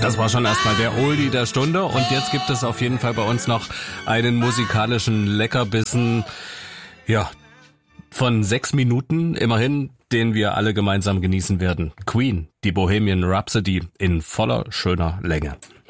Das war schon erstmal der Oldie der Stunde und jetzt gibt es auf jeden Fall bei uns noch einen musikalischen Leckerbissen, ja, von 6 Minuten immerhin, den wir alle gemeinsam genießen werden. Queen, die Bohemian Rhapsody in voller schöner Länge.